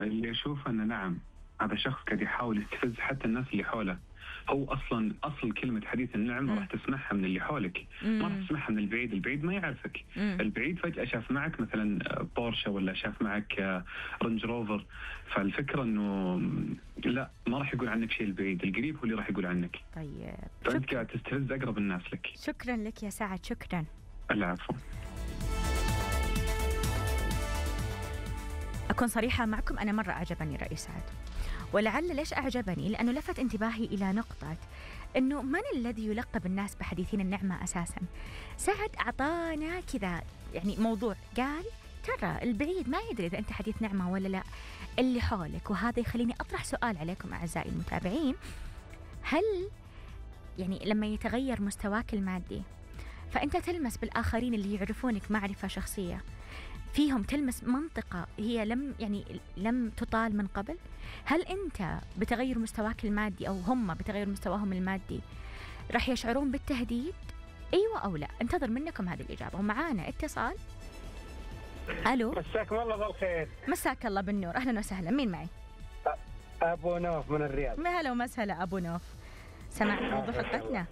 اللي أشوف أنه نعم، هذا شخص قاعد يحاول يستفز حتى الناس اللي حوله. هو أصل كلمة حديث النعمة راح تسمعها من اللي حولك، ما راح تسمعها من البعيد. البعيد ما يعرفك. البعيد فجأة شاف معك مثلا بورشة ولا شاف معك رنج روفر، فالفكرة أنه لا، ما راح يقول عنك شيء البعيد، القريب هو اللي راح يقول عنك. طيب فأنت قاعد تستفز أقرب الناس لك. شكرا لك يا سعد. شكرا. العفو. أكون صريحة معكم، أنا مرة أعجبني رأي سعد، ولعل ليش أعجبني لأنه لفت انتباهي إلى نقطة أنه من الذي يلقب الناس بحديثين النعمة أساساً. سعد أعطانا كذا يعني موضوع، قال ترى البعيد ما يدري إذا أنت حديث نعمة ولا لا، اللي حولك. وهذا يخليني أطرح سؤال عليكم أعزائي المتابعين، هل يعني لما يتغير مستواك المادي فأنت تلمس بالآخرين اللي يعرفونك معرفة شخصية، فيهم تلمس منطقة هي لم تطال من قبل؟ هل أنت بتغير مستواك المادي أو هم بتغير مستواهم المادي راح يشعرون بالتهديد؟ أيوة أو لا؟ انتظر منكم هذه الإجابة. ومعانا اتصال. ألو. مساكم الله بالخير. مساك الله بالنور، أهلا وسهلا. مين معي؟ أبو نوف من الرياض. هلا ومسهلا أبو نوف. سمعت موضوع حلقتنا؟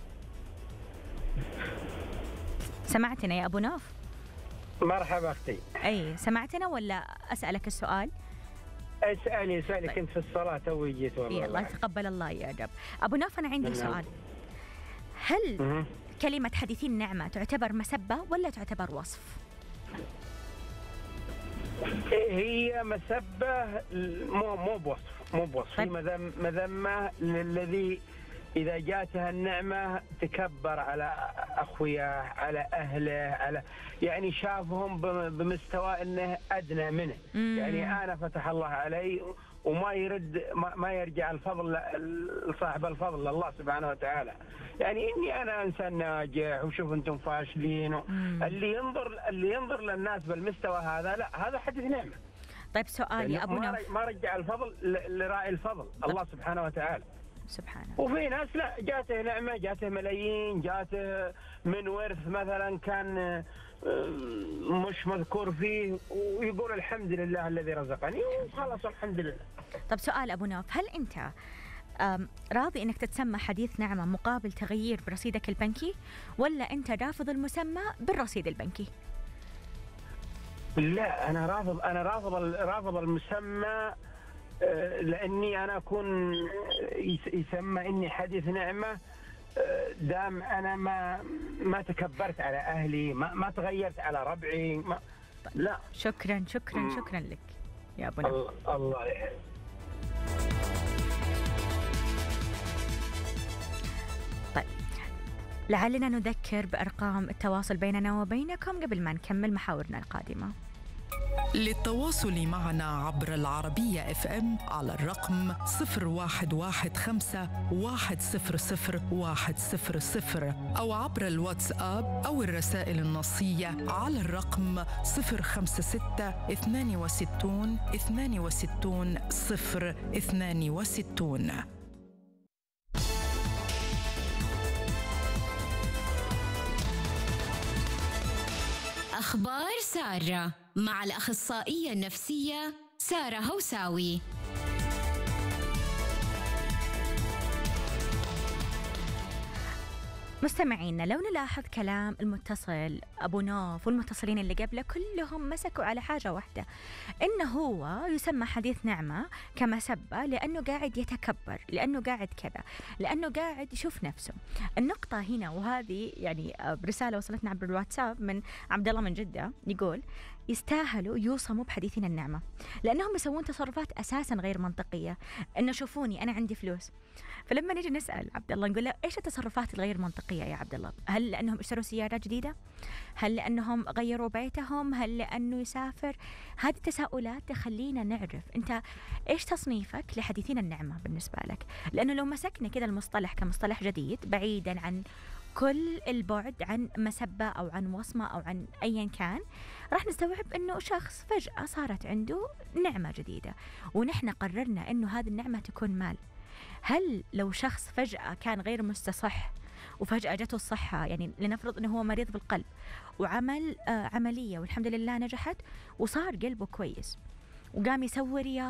سمعتنا يا أبو نوف؟ مرحبا أختي. أي سمعتنا ولا أسألك السؤال؟ اسألي كنت في الصلاة توي جيت والله. الله يتقبل الله يا رب. أبو نوف أنا عندي سؤال، هل كلمة حديثين نعمة تعتبر مسبة ولا تعتبر وصف؟ هي مسبة، مو بوصف. طيب. هي مذمة للذي إذا جاتها النعمة تكبر على أخوياه، على أهله، على يعني شافهم بمستوى أنه أدنى منه. يعني أنا فتح الله علي وما يرد، ما يرجع الفضل لصاحب الفضل الله سبحانه وتعالى. يعني إني أنا إنسان ناجح وشوف أنتم فاشلين. اللي ينظر للناس بالمستوى هذا، لا، هذا حديث نعمة. طيب سؤال يا أبو نوف، ما رجع الفضل لراعي الفضل الله سبحانه وتعالى. سبحانه. وفي ناس لا، جاته نعمة، جاته ملايين، جاته من ورث مثلا كان مش مذكور فيه، ويقول الحمد لله الذي رزقني وخلاص الحمد لله. طب سؤال أبو نوف، هل أنت راضي أنك تتسمى حديث نعمة مقابل تغيير برصيدك البنكي، ولا أنت رافض المسمى بالرصيد البنكي؟ لا، أنا رافض المسمى، لأني أنا أكون يسمى إني حديث نعمة دام أنا ما تكبرت على أهلي، ما تغيرت على ربعي، لا. شكرا لك يا أبو نوف. الله يحفظك. طيب لعلنا نذكر بأرقام التواصل بيننا وبينكم قبل ما نكمل محاورنا القادمة. للتواصل معنا عبر العربية FM على الرقم 0115-100-100 أو عبر الواتساب أو الرسائل النصية على الرقم 056-62-62-062. أخبار سارة مع الأخصائية النفسية سارة هوساوي. مستمعينا، لو نلاحظ كلام المتصل أبو نوف والمتصلين اللي قبله كلهم مسكوا على حاجة واحدة، إنه هو يسمى حديث نعمة كمسبة لأنه قاعد يتكبر، لأنه قاعد كذا، لأنه قاعد يشوف نفسه. النقطة هنا، وهذه يعني برسالة وصلتنا عبر الواتساب من عبد الله من جدة، يقول يستاهلوا يوصموا بحديثين النعمة لأنهم يسوون تصرفات أساسا غير منطقية. إنه شوفوني أنا عندي فلوس، فلما نيجي نسأل عبد الله نقول له إيش التصرفات الغير منطقية يا عبد الله؟ هل لأنهم اشتروا سيارة جديدة؟ هل لأنهم غيروا بيتهم؟ هل لأنه يسافر؟ هذه التساؤلات تخلينا نعرف أنت إيش تصنيفك لحديثين النعمة بالنسبة لك. لأنه لو مسكنا كذا المصطلح كمصطلح جديد بعيدا عن كل البعد عن مسبة أو عن وصمة أو عن أيا كان، راح نستوعب أنه شخص فجأة صارت عنده نعمة جديدة ونحن قررنا أنه هذه النعمة تكون مال. هل لو شخص فجأة كان غير مستصح وفجأة جته الصحة، يعني لنفرض أنه هو مريض بالقلب وعمل عملية والحمد لله نجحت وصار قلبه كويس وقام يسوي رياضة